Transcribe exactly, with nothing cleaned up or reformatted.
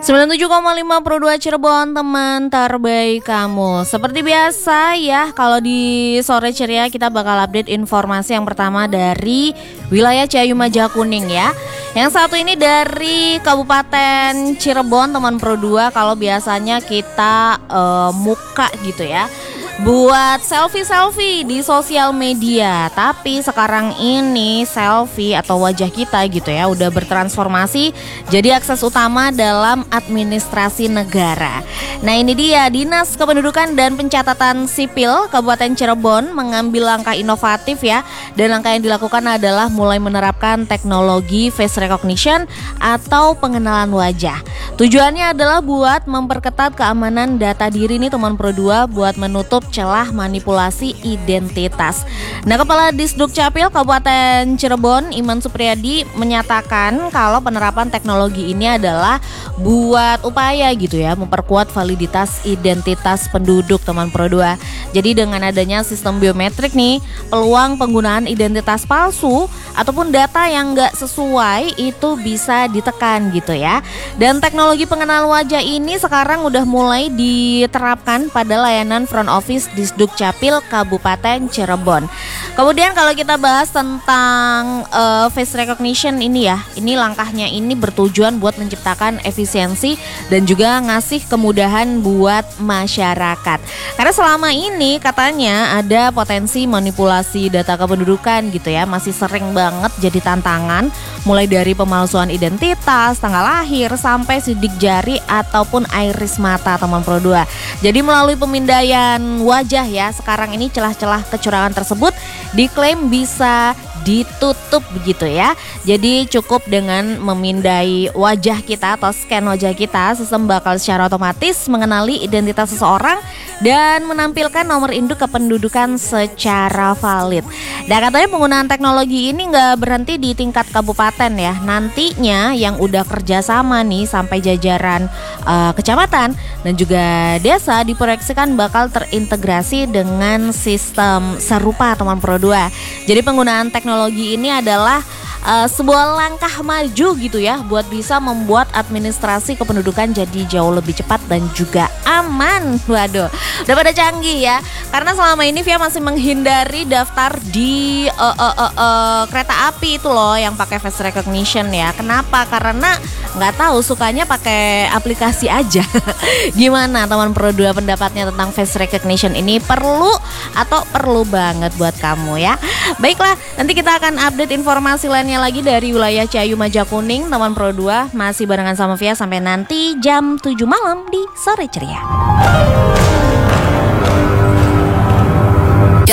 sembilan puluh tujuh koma lima Pro dua Cirebon, teman terbaik kamu. Seperti biasa ya, kalau di sore ceria kita bakal update informasi yang pertama dari wilayah Ciayu Majakuning ya. Yang satu ini dari Kabupaten Cirebon, teman Pro dua. Kalau biasanya kita uh, muka gitu ya, buat selfie-selfie di sosial media. Tapi sekarang ini selfie atau wajah kita gitu ya udah bertransformasi jadi akses utama dalam administrasi negara. Nah ini dia, Dinas Kependudukan dan Pencatatan Sipil Kabupaten Cirebon mengambil langkah inovatif ya. Dan langkah yang dilakukan adalah mulai menerapkan teknologi face recognition atau pengenalan wajah. Tujuannya adalah buat memperketat keamanan data diri nih teman Pro dua, buat menutup celah manipulasi identitas. Nah, Kepala Disduk Capil Kabupaten Cirebon, Iman Supriyadi, menyatakan kalau penerapan teknologi ini adalah buat upaya gitu ya, memperkuat validitas identitas penduduk teman Pro dua. Jadi dengan adanya sistem biometrik nih, peluang penggunaan identitas palsu ataupun data yang nggak sesuai itu bisa ditekan gitu ya. Dan teknologi pengenalan wajah ini sekarang udah mulai diterapkan pada layanan front office Disduk Capil Kabupaten Cirebon. Kemudian kalau kita bahas tentang uh, face recognition ini ya, ini langkahnya ini bertujuan buat menciptakan efisiensi dan juga ngasih kemudahan buat masyarakat. Karena selama ini katanya ada potensi manipulasi data kependudukan gitu ya, masih sering banget jadi tantangan, mulai dari pemalsuan identitas, tanggal lahir, sampai sidik jari ataupun iris mata teman Pro dua. Jadi melalui pemindaian wajah ya, sekarang ini celah-celah kecurangan tersebut diklaim bisa ditutup begitu ya. Jadi cukup dengan memindai wajah kita atau scan wajah kita, sistem bakal secara otomatis mengenali identitas seseorang dan menampilkan nomor induk kependudukan secara valid. Dan katanya penggunaan teknologi ini nggak berhenti di tingkat kabupaten ya. Nantinya yang udah kerjasama nih sampai jajaran uh, kecamatan dan juga desa diproyeksikan bakal terintegrasi dengan sistem serupa teman Pro dua. Jadi penggunaan teknologi ini adalah uh, sebuah langkah maju gitu ya, buat bisa membuat administrasi kependudukan jadi jauh lebih cepat dan juga aman. Waduh, udah pada canggih ya. Karena selama ini Via masih menghindari daftar di uh, uh, uh, uh, kereta api itu loh yang pakai face recognition ya. Kenapa? Karena nggak tahu, sukanya pakai aplikasi aja. Gimana teman Pro dua pendapatnya tentang face recognition ini? Perlu atau perlu banget buat kamu ya? Baiklah, nanti kita akan update informasi lainnya lagi dari wilayah Ciayu Majakuning teman Pro dua, masih barengan sama Via sampai nanti jam tujuh malam di Sore Ceria.